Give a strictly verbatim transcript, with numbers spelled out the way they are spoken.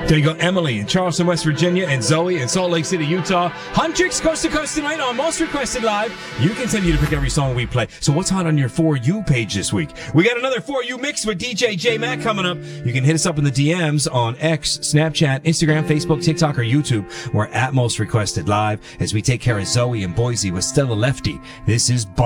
There you go, Emily in Charleston, West Virginia, and Zoe in Salt Lake City, Utah. Huntrix, coast to coast tonight on Most Requested Live. You continue to pick every song we play. So what's hot on your For You page this week? We got another For You mix with D J J Mac coming up. You can hit us up in the D Ms on X, Snapchat, Instagram, Facebook, TikTok, or YouTube. We're at Most Requested Live as we take care of Zoe and Boise with Stella Lefty. This is Bar-